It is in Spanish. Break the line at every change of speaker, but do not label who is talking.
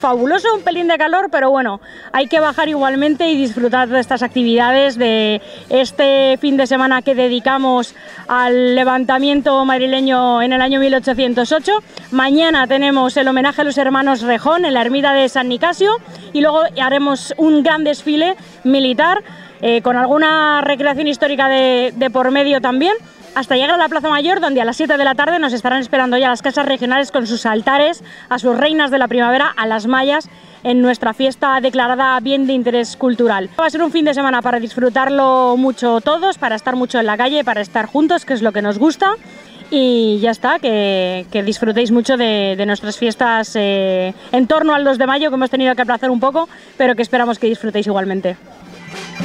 Fabuloso, un pelín de calor, pero bueno, hay que bajar igualmente y disfrutar de estas actividades, de este fin de semana que dedicamos al levantamiento madrileño en el año 1808. Mañana tenemos el homenaje a los hermanos Rejón en la ermita de San Nicasio y luego haremos un gran desfile militar con alguna recreación histórica de por medio también, hasta llegar a la Plaza Mayor, donde a las 7 de la tarde nos estarán esperando ya las casas regionales con sus altares a sus reinas de la primavera, a las mayas, en nuestra fiesta declarada bien de interés cultural. Va a ser un fin de semana para disfrutarlo mucho todos, para estar mucho en la calle, para estar juntos, que es lo que nos gusta. Y ya está, que disfrutéis mucho de nuestras fiestas en torno al 2 de mayo, que hemos tenido que aplazar un poco, pero que esperamos que disfrutéis igualmente.